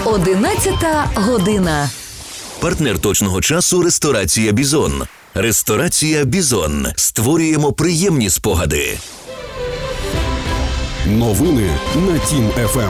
11 година. Партнер точного часу – ресторація «Бізон». Ресторація «Бізон». Створюємо приємні спогади. Новини на Тім-ФМ.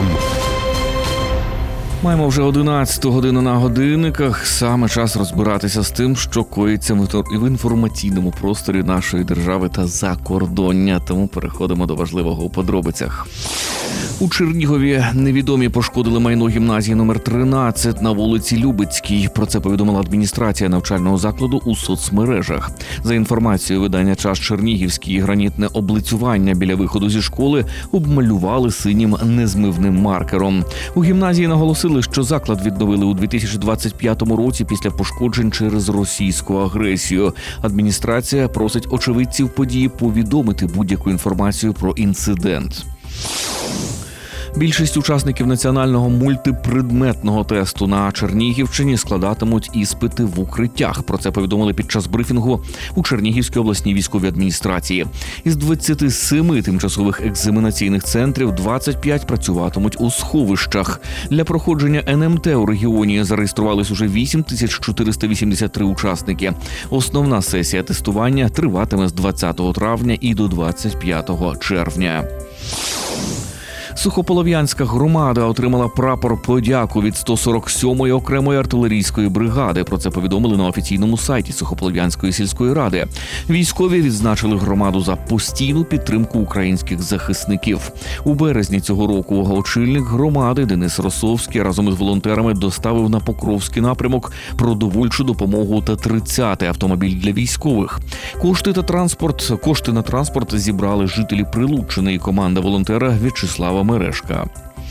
Маємо вже 11 годину на годинниках. Саме час розбиратися з тим, що коїться в інформаційному просторі нашої держави та закордоння. Тому переходимо до важливого у подробицях. У Чернігові невідомі пошкодили майно гімназії номер 13 на вулиці Любецькій. Про це повідомила адміністрація навчального закладу у соцмережах. За інформацією видання «Час Чернігівський», гранітне облицювання біля виходу зі школи обмалювали синім незмивним маркером. У гімназії наголосили, що заклад відновили у 2025 році після пошкоджень через російську агресію. Адміністрація просить очевидців події повідомити будь-яку інформацію про інцидент. Більшість учасників національного мультипредметного тесту на Чернігівщині складатимуть іспити в укриттях. Про це повідомили під час брифінгу у Чернігівській обласній військовій адміністрації. Із 27 тимчасових екзаменаційних центрів 25 працюватимуть у сховищах. Для проходження НМТ у регіоні зареєструвались уже 8483 учасники. Основна сесія тестування триватиме з 20 травня і до 25 червня. Сухополов'янська громада отримала прапор подяку від 147-ї окремої артилерійської бригади. Про це повідомили на офіційному сайті Сухополов'янської сільської ради. Військові відзначили громаду за постійну підтримку українських захисників. У березні цього року очільник громади Денис Росовський разом із волонтерами доставив на Покровський напрямок продовольчу допомогу та 30-й автомобіль для військових. Кошти на транспорт зібрали жителі Прилуччини і команда волонтера В'ячеслава Мережка.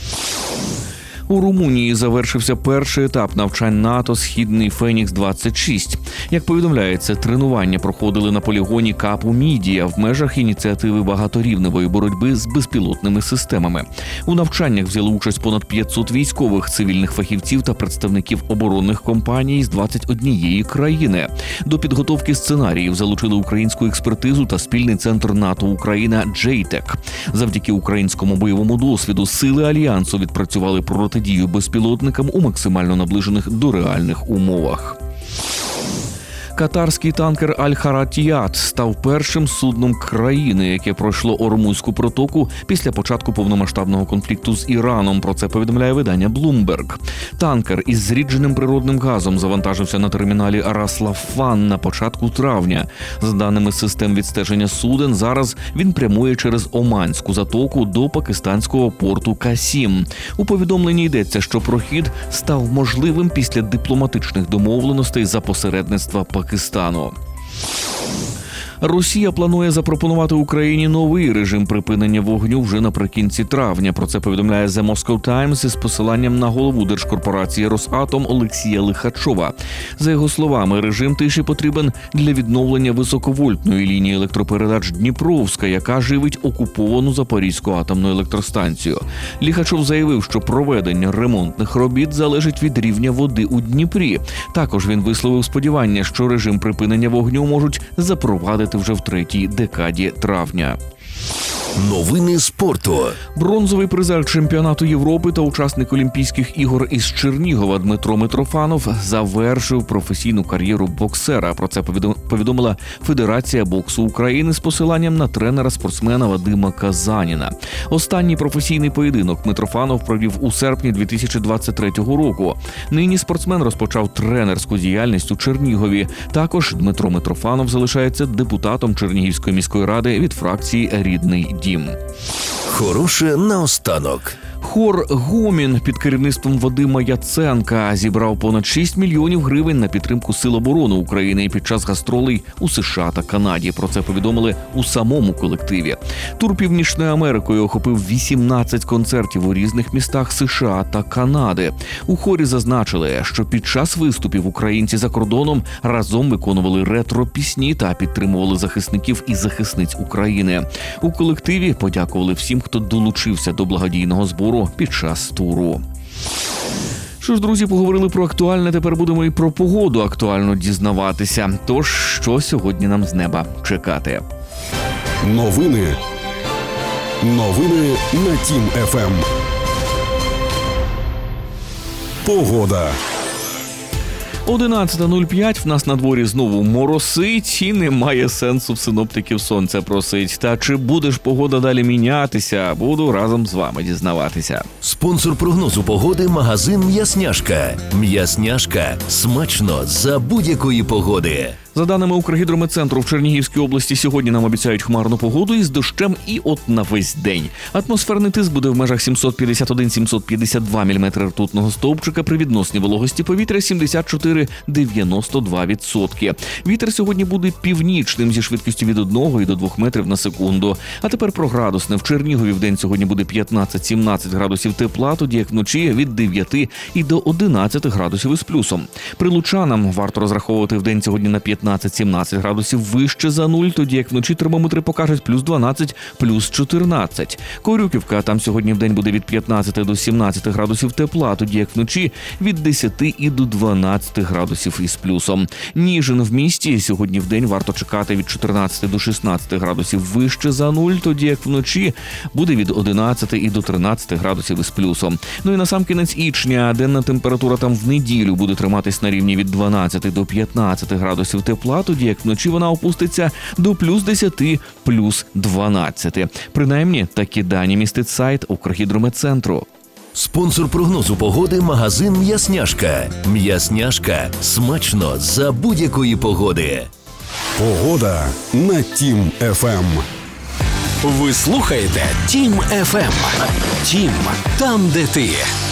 У Румунії завершився перший етап навчань НАТО «Східний Фенікс-26». Як повідомляється, тренування проходили на полігоні Капу Мідія в межах ініціативи багаторівневої боротьби з безпілотними системами. У навчаннях взяли участь понад 500 військових, цивільних фахівців та представників оборонних компаній з 21 країни. До підготовки сценаріїв залучили українську експертизу та спільний центр НАТО-Україна «JTEC». Завдяки українському бойовому досвіду сили Альянсу відпрацювали протидію безпілотникам у максимально наближених до реальних умовах. Катарський танкер «Аль-Харатіят» став першим судном країни, яке пройшло Ормузьку протоку після початку повномасштабного конфлікту з Іраном. Про це повідомляє видання Bloomberg. Танкер із зрідженим природним газом завантажився на терміналі Рас-Лафан на початку травня. За даними систем відстеження суден, зараз він прямує через Оманську затоку до пакистанського порту Касім. У повідомленні йдеться, що прохід став можливим після дипломатичних домовленостей за посередництва Пакистану. Росія планує запропонувати Україні новий режим припинення вогню вже наприкінці травня. Про це повідомляє The Moscow Times із посиланням на голову держкорпорації «Росатом» Олексія Лихачова. За його словами, режим тиші потрібен для відновлення високовольтної лінії електропередач Дніпровська, яка живить окуповану Запорізьку атомну електростанцію. Лихачов заявив, що проведення ремонтних робіт залежить від рівня води у Дніпрі. Також він висловив сподівання, що режим припинення вогню можуть запровадити вже в третій декаді травня. Новини спорту. Бронзовий призер чемпіонату Європи та учасник Олімпійських ігор із Чернігова Дмитро Митрофанов завершив професійну кар'єру боксера. Про це повідомила Федерація боксу України з посиланням на тренера-спортсмена Вадима Казаніна. Останній професійний поєдинок Митрофанов провів у серпні 2023 року. Нині спортсмен розпочав тренерську діяльність у Чернігові. Також Дмитро Митрофанов залишається депутатом Чернігівської міської ради від фракції «Рідний дім». Хороше наостанок. Хор «Гомін» під керівництвом Вадима Яценка зібрав понад 6 мільйонів гривень на підтримку Сил оборони України під час гастролей у США та Канаді. Про це повідомили у самому колективі. Тур Північною Америкою охопив 18 концертів у різних містах США та Канади. У хорі зазначили, що під час виступів українці за кордоном разом виконували ретро-пісні та підтримували захисників і захисниць України. У колективі подякували всім, хто долучився до благодійного збору під час туру. Що ж, друзі, поговорили про актуальне, тепер будемо і про погоду актуально дізнаватися. Тож, що сьогодні нам з неба чекати? Новини на Тім-ФМ. Погода. 11:05, в нас на дворі знову моросить і немає сенсу в синоптиків сонце просить. Та чи буде ж погода далі мінятися, буду разом з вами дізнаватися. Спонсор прогнозу погоди – магазин «М'ясняшка». «М'ясняшка» – смачно за будь-якої погоди. За даними Укргідрометцентру, в Чернігівській області сьогодні нам обіцяють хмарну погоду із дощем і от на весь день. Атмосферний тиск буде в межах 751-752 мм ртутного стовпчика при відносній вологості повітря 74-92%. Вітер сьогодні буде північним зі швидкістю від 1 і до 2 метрів на секунду. А тепер про градусне. В Чернігові в день сьогодні буде 15-17 градусів тепла, тоді як вночі від 9 і до 11 градусів із плюсом. Прилучанам варто розраховувати в день сьогодні на 15-17 градусів вище за нуль, тоді як вночі термометри покажуть плюс 12, плюс 14. Корюківка, там сьогодні в день буде від 15 до 17 градусів тепла, тоді як вночі від 10 і до 12 градусів із плюсом. Ніжин в місті сьогодні в день варто чекати від 14 до 16 градусів вище за нуль, тоді як вночі буде від 11 і до 13 градусів із плюсом. Ну і на сам кінець ічня денна температура там в неділю буде триматись на рівні від 12 до 15 градусів тепла, тоді як вночі вона опуститься до плюс 10, плюс 12. Принаймні, такі дані містить сайт Укргідрометцентру. Спонсор прогнозу погоди – магазин «М'ясняшка». «М'ясняшка» – смачно за будь-якої погоди. Погода на Тім ФМ. Ви слухаєте Тім ФМ. Тім – там, де ти.